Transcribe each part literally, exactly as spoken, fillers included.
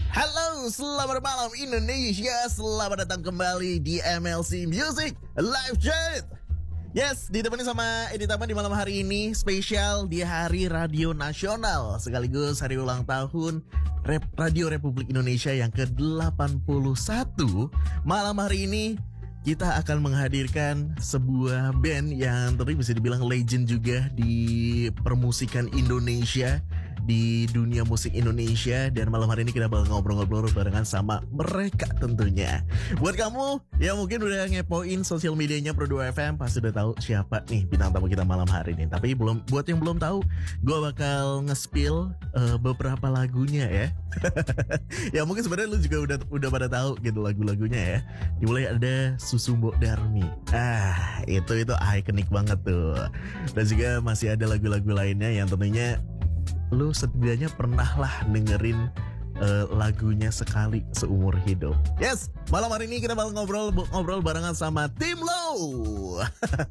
Halo, selamat malam Indonesia. Selamat datang kembali di M L C Music Live Chat. Yes, ditemani sama Edi Tama di malam hari ini. Spesial di Hari Radio Nasional, sekaligus hari ulang tahun Rep Radio Republik Indonesia yang ke delapan puluh satu. Malam hari ini kita akan menghadirkan sebuah band yang tadi bisa dibilang legend juga di permusikan Indonesia, di dunia musik Indonesia. Dan malam hari ini kita bakal ngobrol-ngobrol barengan sama mereka tentunya. Buat kamu yang mungkin udah ngepoin sosial medianya Pro dua F M, pasti udah tahu siapa nih bintang tamu kita malam hari ini. Tapi belum, buat yang belum tahu, gue bakal nge-spill uh, beberapa lagunya ya. Ya mungkin sebenarnya lu juga udah udah pada tahu gitu lagu-lagunya ya. Dimulai ada Susumbo Darmi. Ah, itu itu ikonik banget tuh. Dan juga masih ada lagu-lagu lainnya yang tentunya lu setidaknya pernah lah dengerin uh, lagunya sekali seumur hidup. Yes, malam hari ini kita bakal ngobrol ngobrol barengan sama Tim Low.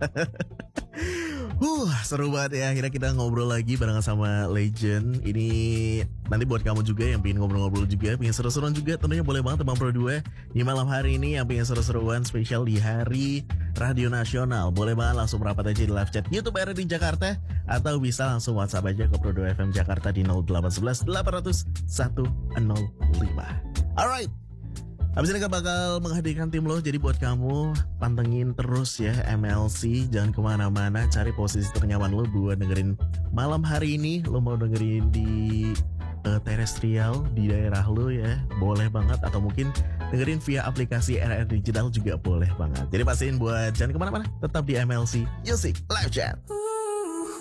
Uh, seru banget ya. Akhirnya kita ngobrol lagi barengan sama legend. Ini nanti buat kamu juga yang pengen ngobrol-ngobrol juga, pengen seru-seruan juga, tentunya boleh banget Bang Pro dua di malam hari ini. Yang pengen seru-seruan spesial di Hari Radio Nasional, boleh banget langsung merapat aja di live chat YouTube R R D Jakarta, atau bisa langsung WhatsApp aja ke Pro dua F M Jakarta di nol delapan satu satu delapan nol satu nol lima. Alright, habis ini kita bakal menghadirkan Tim Low. Jadi buat kamu, pantengin terus ya M L C, jangan kemana-mana, cari posisi ternyaman lo buat dengerin malam hari ini. Lo mau dengerin di uh, terestrial di daerah lo ya, boleh banget. Atau mungkin dengerin via aplikasi R R Digital juga boleh banget. Jadi pastiin buat jangan kemana-mana, tetap di M L C Music Live Chat.